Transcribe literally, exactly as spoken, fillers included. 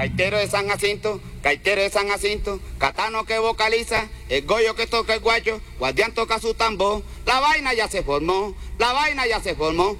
Gaitero de San Jacinto, gaitero de San Jacinto, Catano que vocaliza, el Goyo que toca el guacho, Guardián toca su tambor, la vaina ya se formó, la vaina ya se formó.